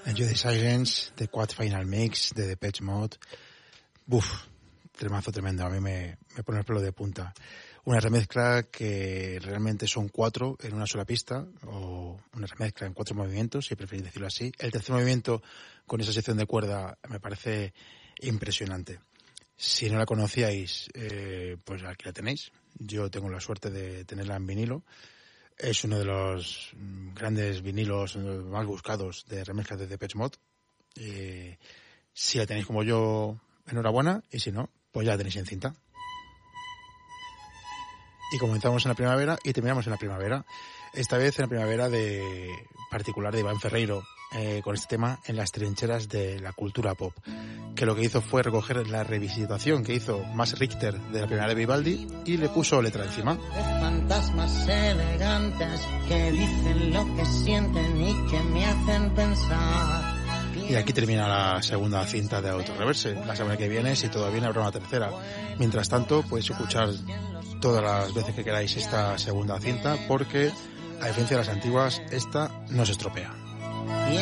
Enjoy the Silence, The Quad Final Mix, de Depeche Mode. Tremazo tremendo, a mí me pone el pelo de punta. Una remezcla que realmente son 4 en una sola pista, o una remezcla en 4 movimientos, si preferís decirlo así. El tercer movimiento, con esa sección de cuerda, me parece impresionante. Si no la conocíais, pues aquí la tenéis. Yo tengo la suerte de tenerla en vinilo. Es uno de los grandes vinilos más buscados de remezclas de Depeche Mode. Si la tenéis como yo, enhorabuena, y si no, pues ya la tenéis en cinta. Y comenzamos en la primavera y terminamos en la primavera. Esta vez en la primavera particular de Iván Ferreiro, con este tema En las trincheras de la cultura pop, que lo que hizo fue recoger la revisitación que hizo Max Richter de la primera de Vivaldi y le puso letra encima. De fantasmas elegantes que dicen lo que sienten y que me hacen pensar. Y aquí termina la segunda cinta de Autorreverse. La semana que viene, si todo bien, habrá una tercera. Mientras tanto, podéis escuchar todas las veces que queráis esta segunda cinta, porque, a diferencia de las antiguas, esta no se estropea.